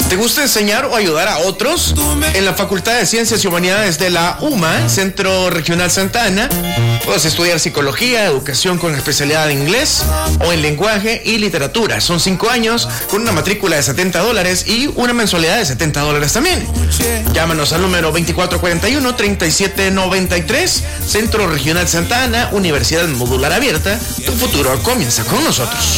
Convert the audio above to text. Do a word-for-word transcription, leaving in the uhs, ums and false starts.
¿Te gusta enseñar o ayudar a otros? En la Facultad de Ciencias y Humanidades de la U M A, Centro Regional Santa Ana, puedes estudiar psicología, educación con especialidad en inglés o en lenguaje y literatura. Son cinco años con una matrícula de setenta dólares y una mensualidad de setenta dólares también. Llámanos al número veinticuatro cuarenta y uno, treinta y siete noventa y tres, Centro Regional Santa Ana, Universidad Modular Abierta. Tu futuro comienza con nosotros.